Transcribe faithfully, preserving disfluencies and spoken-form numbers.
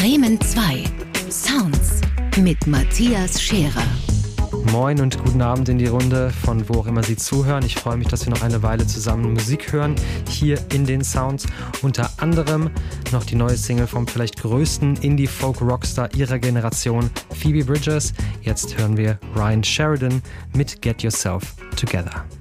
Bremen zwei. Sounds mit Matthias Scherer. Moin und guten Abend in die Runde, von wo auch immer Sie zuhören. Ich freue mich, dass wir noch eine Weile zusammen Musik hören, hier in den Sounds. Unter anderem noch die neue Single vom vielleicht größten Indie-Folk-Rockstar ihrer Generation, Phoebe Bridgers. Jetzt hören wir Ryan Sheridan mit Get Yourself Together.